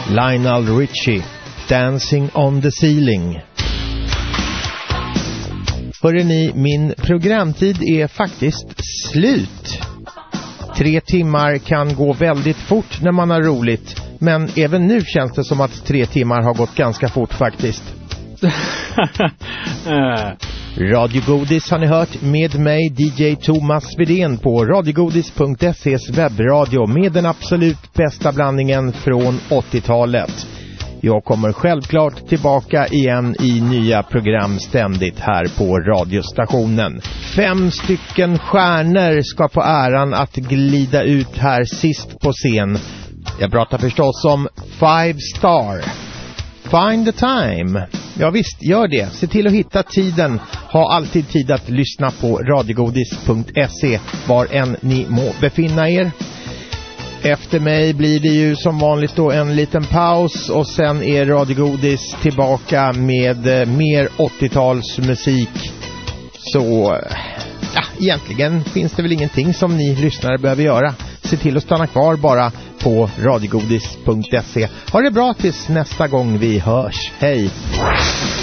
Lionel Richie, Dancing on the Ceiling. Hörrni, min programtid är faktiskt slut. 3 timmar kan gå väldigt fort när man har roligt. Men även nu känns det som att 3 timmar har gått ganska fort faktiskt. Radio Godis har ni hört med mig, DJ Thomas Svedén, på radiogodis.ses webbradio med den absolut bästa blandningen från 80-talet. Jag kommer självklart tillbaka igen i nya program ständigt här på radiostationen. 5 stycken stjärnor ska få äran att glida ut här sist på scen. Jag pratar förstås om 5 Star. Find the time. Ja visst, gör det. Se till att hitta tiden. Ha alltid tid att lyssna på radiogodis.se var än ni må befinna er. Efter mig blir det ju som vanligt då en liten paus och sen är Radio Godis tillbaka med mer 80-talsmusik. Så ja, egentligen finns det väl ingenting som ni lyssnare behöver göra. Se till att stanna kvar bara på radiogodis.se. Ha det bra tills nästa gång vi hörs. Hej!